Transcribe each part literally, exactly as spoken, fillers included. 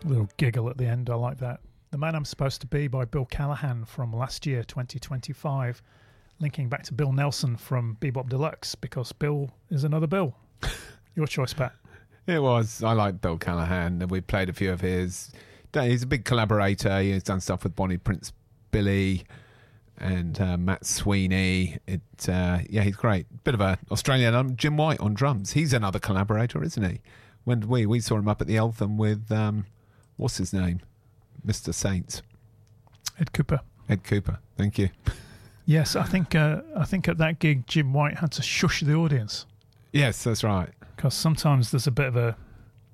Little giggle at the end, I like that. The Man I'm Supposed to Be by Bill Callahan from last year, twenty twenty-five, linking back to Bill Nelson from Bebop Deluxe, because Bill is another Bill. Your choice, Pat. It was. I like Bill Callahan, and we played a few of his. He's a big collaborator. He's done stuff with Bonnie Prince Billy and uh, Matt Sweeney. It, uh, yeah, he's great. Bit of a Australian. Um, Jim White on drums. He's another collaborator, isn't he? When did we we saw him up at the Eltham with um, what's his name, Mister Saints. Ed Cooper. Ed Cooper. Thank you. Yes, I think uh, I think at that gig, Jim White had to shush the audience. Yes, that's right. Because sometimes there's a bit of a,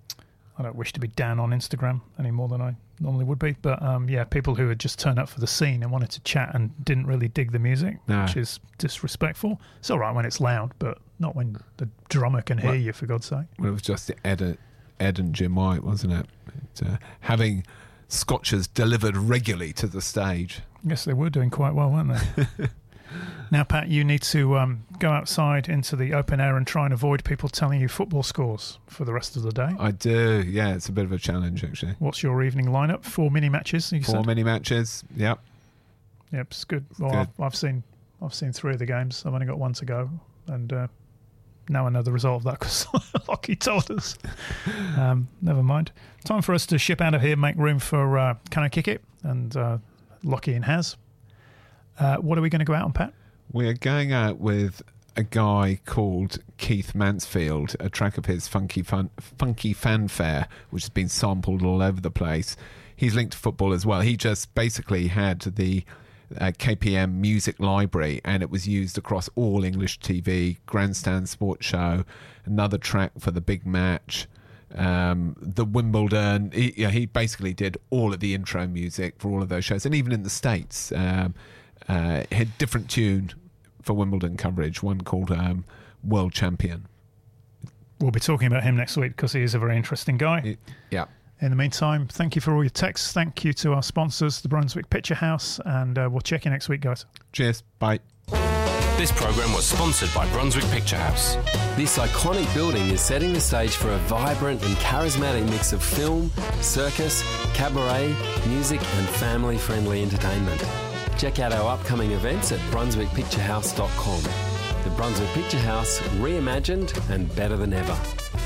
I don't wish to be down on Instagram any more than I normally would be, but um, yeah, people who had just turned up for the scene and wanted to chat and didn't really dig the music, no. which is disrespectful. It's all right when it's loud, but not when the drummer can hear well, you, for God's sake. Well, it was just Ed, Ed and Jim White, wasn't it? it uh, having scotches delivered regularly to the stage. Yes, they were doing quite well, weren't they? Now, Pat, you need to um, go outside into the open air and try and avoid people telling you football scores for the rest of the day. I do, yeah. It's a bit of a challenge, actually. What's your evening lineup? Four mini matches, you Four said? mini matches, yep. Yep, it's good. Well, good. I've, I've seen I've seen three of the games. I've only got one to go. And uh, now I know the result of that because Lockie told us. Um, never mind. Time for us to ship out of here, make room for uh, Can I Kick It? And uh, Lockie and Haz. Uh, what are we going to go out on, Pat? We're going out with a guy called Keith Mansfield, a track of his Funky Fun, Funky Fanfare, which has been sampled all over the place. He's linked to football as well. He just basically had the uh, K P M music library, and it was used across all English T V, Grandstand Sports Show, another track for the big match, um, the Wimbledon. He, yeah, he basically did all of the intro music for all of those shows, and even in the States. Um, Uh, had different tune for Wimbledon coverage, one called um, World Champion. We'll be talking about him next week because he is a very interesting guy. It, yeah. In the meantime, thank you for all your texts. Thank you to our sponsors, the Brunswick Picture House, and uh, we'll check you next week, guys. Cheers. Bye. This program was sponsored by Brunswick Picture House. This iconic building is setting the stage for a vibrant and charismatic mix of film, circus, cabaret, music, and family-friendly entertainment. Check out our upcoming events at brunswick picture house dot com. The Brunswick Picture House, reimagined and better than ever.